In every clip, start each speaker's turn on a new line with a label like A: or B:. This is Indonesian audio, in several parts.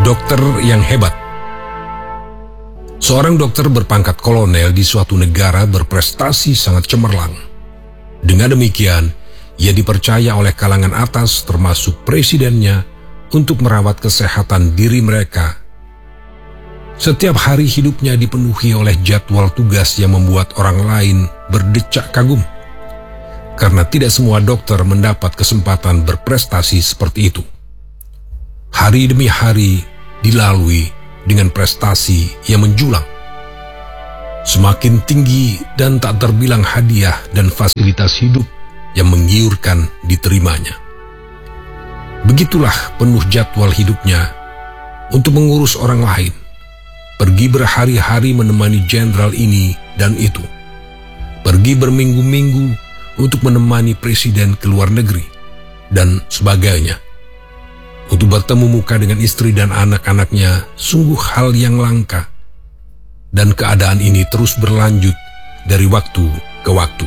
A: Dokter yang hebat. Seorang dokter berpangkat kolonel di suatu negara berprestasi sangat cemerlang. Dengan demikian, ia dipercaya oleh kalangan atas termasuk presidennya untuk merawat kesehatan diri mereka. Setiap hari hidupnya dipenuhi oleh jadwal tugas yang membuat orang lain berdecak kagum. Karena tidak semua dokter mendapat kesempatan berprestasi seperti itu. Hari demi hari dilalui dengan prestasi yang menjulang. Semakin tinggi dan tak terbilang hadiah dan fasilitas hidup yang menggiurkan diterimanya. Begitulah penuh jadwal hidupnya untuk mengurus orang lain, pergi berhari-hari menemani jenderal ini dan itu, pergi berminggu-minggu untuk menemani presiden ke luar negeri, dan sebagainya. Untuk bertemu muka dengan istri dan anak-anaknya sungguh hal yang langka, dan keadaan ini terus berlanjut dari waktu ke waktu.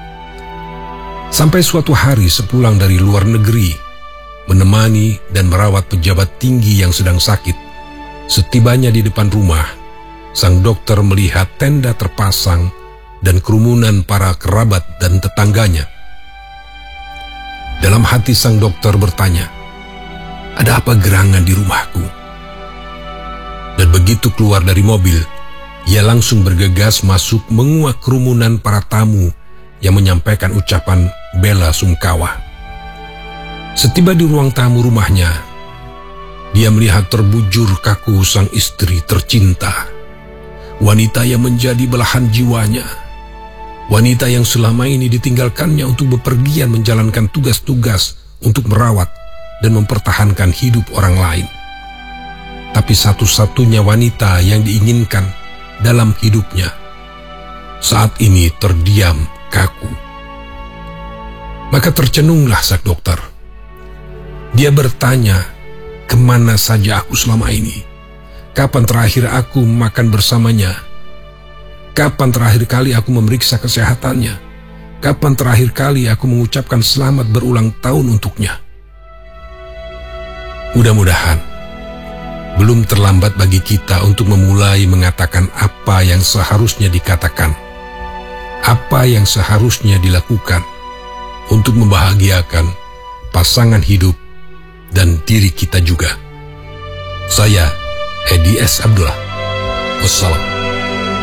A: Sampai suatu hari sepulang dari luar negeri, menemani dan merawat pejabat tinggi yang sedang sakit, setibanya di depan rumah, sang dokter melihat tenda terpasang dan kerumunan para kerabat dan tetangganya. Dalam hati sang dokter bertanya, "Ada apa gerangan di rumahku?" Dan begitu keluar dari mobil, ia langsung bergegas masuk menguak kerumunan para tamu yang menyampaikan ucapan bela sungkawa. Setiba di ruang tamu rumahnya, dia melihat terbujur kaku sang istri tercinta, wanita yang menjadi belahan jiwanya, wanita yang selama ini ditinggalkannya untuk bepergian menjalankan tugas-tugas untuk merawat dan mempertahankan hidup orang lain. Tapi satu-satunya wanita yang diinginkan dalam hidupnya saat ini terdiam kaku. Maka tercenunglah sang dokter. Dia bertanya, "Kemana saja aku selama ini? Kapan terakhir aku makan bersamanya? Kapan terakhir kali aku memeriksa kesehatannya? Kapan terakhir kali aku mengucapkan selamat berulang tahun untuknya?" Mudah-mudahan belum terlambat bagi kita untuk memulai mengatakan apa yang seharusnya dikatakan, apa yang seharusnya dilakukan untuk membahagiakan pasangan hidup dan diri kita juga. Saya Edi S. Abdullah. Wassalam.